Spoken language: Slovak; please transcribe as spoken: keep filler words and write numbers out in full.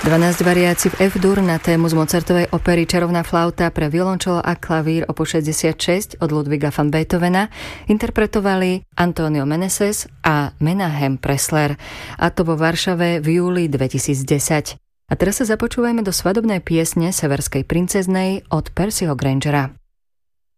dvanásť variácií v F-dur na tému z Mozartovej opery Čarovná flauta pre violončelo a klavír opus šesťdesiatšesť od Ludwiga van Beethovena interpretovali Antonio Meneses a Menahem Pressler, a to vo Varšave v júli dvetisícdesať. A teraz sa započúvajme do svadobnej piesne Severskej princeznej od Percyho Grangera.